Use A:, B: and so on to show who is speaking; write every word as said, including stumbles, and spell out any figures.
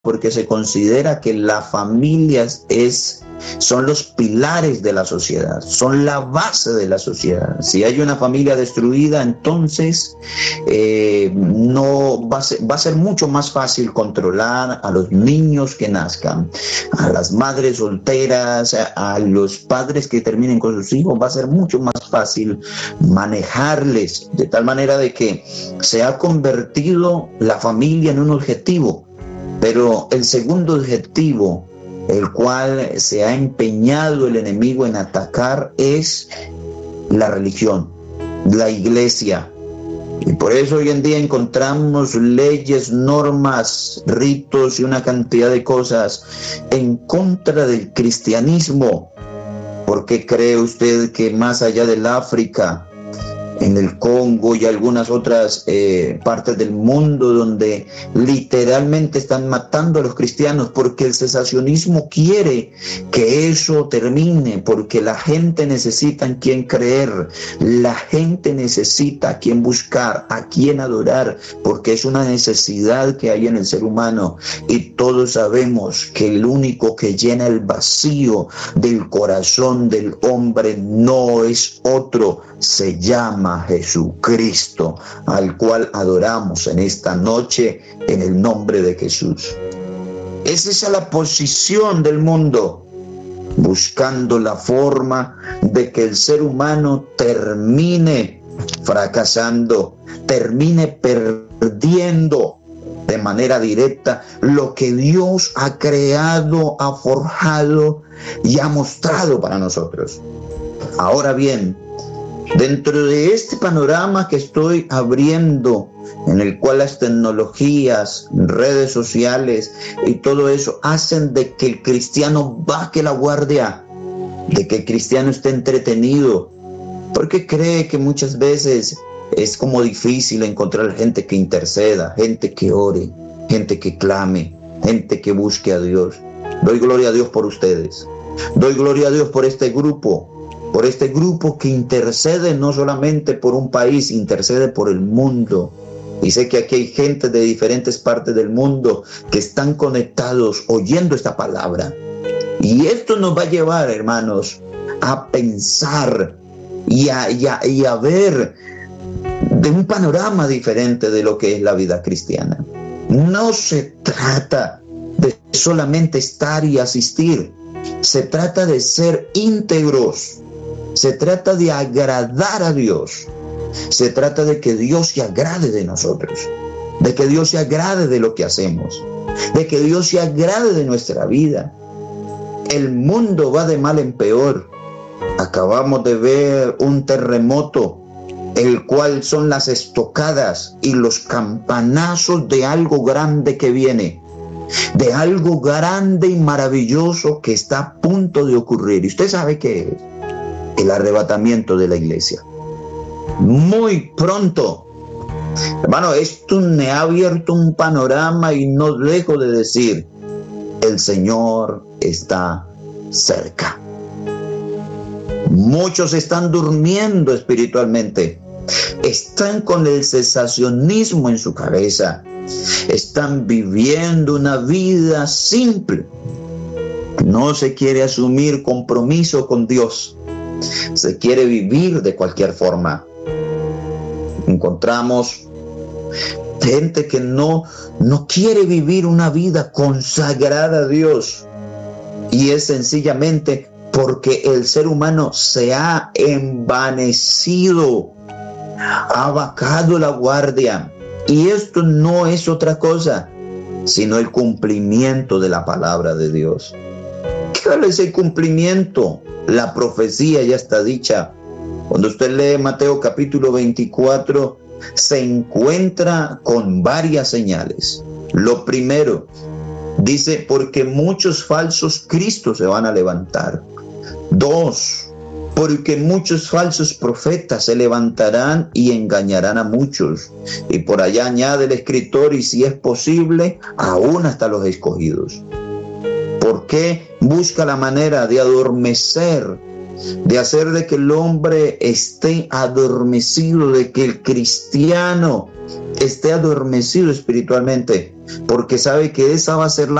A: porque se considera que la familia es, son los pilares de la sociedad, son la base de la sociedad. Si hay una familia destruida, entonces eh, no va a ser, va a ser mucho más fácil controlar a los niños que nazcan, a las madres solteras, a, a los padres que terminen con sus hijos. Va a ser mucho más fácil manejarles, de tal manera de que se ha convertido la familia en un objetivo. Pero el segundo objetivo, el cual se ha empeñado el enemigo en atacar, es la religión, la iglesia. Y por eso hoy en día encontramos leyes, normas, ritos y una cantidad de cosas en contra del cristianismo. ¿Por qué cree usted que más allá del África, en el Congo y algunas otras eh, partes del mundo donde literalmente están matando a los cristianos? Porque el cesacionismo quiere que eso termine, porque la gente necesita en quién creer, la gente necesita a quién buscar, a quién adorar, porque es una necesidad que hay en el ser humano, y todos sabemos que el único que llena el vacío del corazón del hombre no es otro, se llama Jesucristo, al cual adoramos en esta noche en el nombre de Jesús. Es esa la posición del mundo, buscando la forma de que el ser humano termine fracasando, termine perdiendo de manera directa lo que Dios ha creado, ha forjado y ha mostrado para nosotros. Ahora bien, dentro de este panorama que estoy abriendo, en el cual las tecnologías, redes sociales y todo eso hacen de que el cristiano baje la guardia, de que el cristiano esté entretenido, porque cree que muchas veces es como difícil encontrar gente que interceda, gente que ore, gente que clame, gente que busque a Dios. Doy gloria a Dios por ustedes, doy gloria a Dios por este grupo, por este grupo que intercede no solamente por un país, intercede por el mundo. Y sé que aquí hay gente de diferentes partes del mundo que están conectados oyendo esta palabra. Y esto nos va a llevar, hermanos, a pensar y a, y a, y a ver de un panorama diferente de lo que es la vida cristiana. No se trata de solamente estar y asistir, se trata de ser íntegros. Se trata de agradar a Dios. Se trata de que Dios se agrade de nosotros, de que Dios se agrade de lo que hacemos, de que Dios se agrade de nuestra vida. El mundo va de mal en peor. Acabamos de ver un terremoto, el cual son las estocadas y los campanazos de algo grande que viene, de algo grande y maravilloso que está a punto de ocurrir. ¿Y usted sabe qué es? El arrebatamiento de la iglesia. Muy pronto. Hermano, esto me ha abierto un panorama y no dejo de decir, el Señor está cerca. Muchos están durmiendo espiritualmente, están con el cesacionismo en su cabeza, están viviendo una vida simple, no se quiere asumir compromiso con Dios, se quiere vivir de cualquier forma. Encontramos gente que no, no quiere vivir una vida consagrada a Dios, y es sencillamente porque el ser humano se ha envanecido, ha bajado la guardia, y esto no es otra cosa sino el cumplimiento de la palabra de Dios. ¿Cuál es el cumplimiento? La profecía ya está dicha. Cuando usted lee Mateo capítulo veinticuatro, se encuentra con varias señales. Lo primero, dice, porque muchos falsos cristos se van a levantar. Dos, porque muchos falsos profetas se levantarán y engañarán a muchos. Y por allá añade el escritor, y si es posible, aún hasta los escogidos. ¿Por qué busca la manera de adormecer, de hacer de que el hombre esté adormecido, de que el cristiano esté adormecido espiritualmente, porque sabe que esa va a ser la